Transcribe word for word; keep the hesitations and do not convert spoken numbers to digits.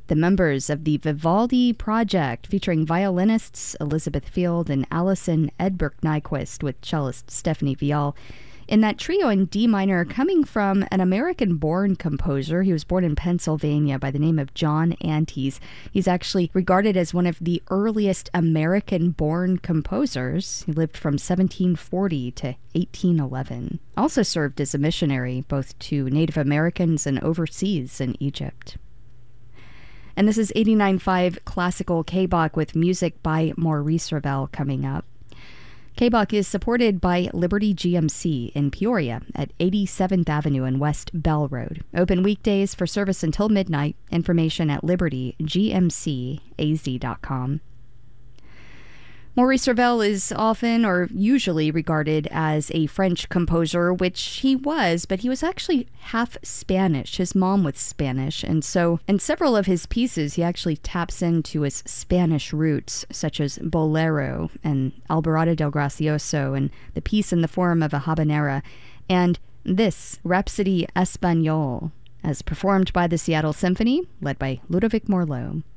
The members of the Vivaldi Project, featuring violinists Elizabeth Field and Alison Edberg Nyquist with cellist Stephanie Vial, in that trio in D minor, coming from an American-born composer. He was born in Pennsylvania by the name of John Antes. He's actually regarded as one of the earliest American-born composers. He lived from seventeen forty to eighteen eleven. Also served as a missionary both to Native Americans and overseas in Egypt. And this is eighty-nine point five Classical K-Bach with music by Maurice Ravel coming up. K-Bach is supported by Liberty G M C in Peoria at eighty-seventh Avenue and West Bell Road. Open weekdays for service until midnight. Information at liberty g m c a z dot com. Maurice Ravel is often or usually regarded as a French composer, which he was, but he was actually half Spanish. His mom was Spanish, and so in several of his pieces, he actually taps into his Spanish roots, such as Bolero and Alborada del Gracioso and the piece in the form of a habanera, and this, Rhapsody Espagnole, as performed by the Seattle Symphony, led by Ludovic Morlot.